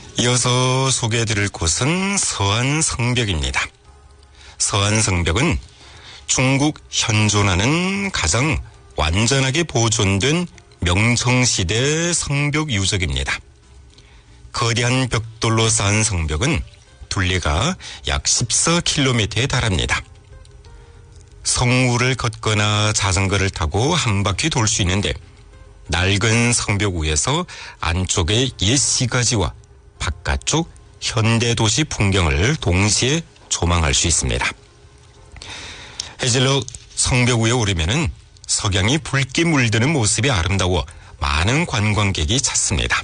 이어서 소개해드릴 곳은 서안성벽입니다. 서안성벽은 중국 현존하는 가장 완전하게 보존된 명청시대 성벽 유적입니다. 거대한 벽돌로 쌓은 성벽은 둘레가 약 14km에 달합니다. 성우를 걷거나 자전거를 타고 한 바퀴 돌 수 있는데 낡은 성벽 위에서 안쪽의 옛 시가지와 바깥쪽 현대도시 풍경을 동시에 조망할 수 있습니다. 해질녘 성벽 위에 오르면은 석양이 붉게 물드는 모습이 아름다워 많은 관광객이 찾습니다.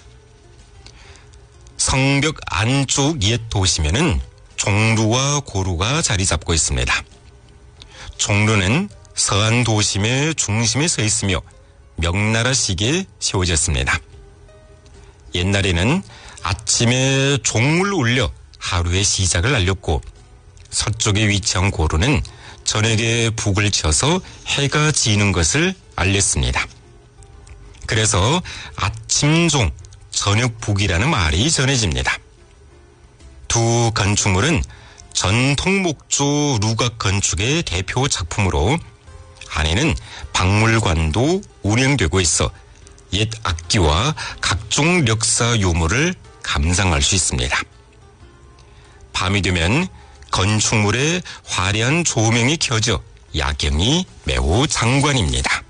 성벽 안쪽 옛 도시면은 종루와 고루가 자리 잡고 있습니다. 종루는 서안 도심의 중심에 서 있으며 명나라식에 세워졌습니다. 옛날에는 아침에 종을 울려 하루의 시작을 알렸고 서쪽에 위치한 고루는 저녁에 북을 쳐서 해가 지는 것을 알렸습니다. 그래서 아침종, 저녁북이라는 말이 전해집니다. 두 건축물은 전통 목조 루각 건축의 대표 작품으로 안에는 박물관도 운영되고 있어 옛 악기와 각종 역사 유물을 감상할 수 있습니다. 밤이 되면 건축물에 화려한 조명이 켜져 야경이 매우 장관입니다.